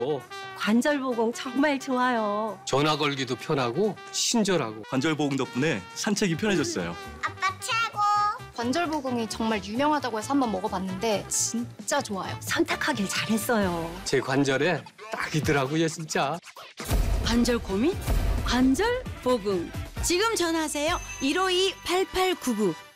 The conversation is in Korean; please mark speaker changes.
Speaker 1: 관절보공 정말 좋아요.
Speaker 2: 전화 걸기도 편하고 친절하고.
Speaker 3: 관절보공 덕분에 산책이 편해졌어요.
Speaker 4: 아빠 최고.
Speaker 5: 관절보공이 정말 유명하다고 해서 한번 먹어봤는데 진짜 좋아요.
Speaker 1: 선택하길 잘했어요.
Speaker 2: 제 관절에 딱이더라고요, 진짜.
Speaker 6: 관절 고민? 관절보공. 지금 전화하세요. 152-8899.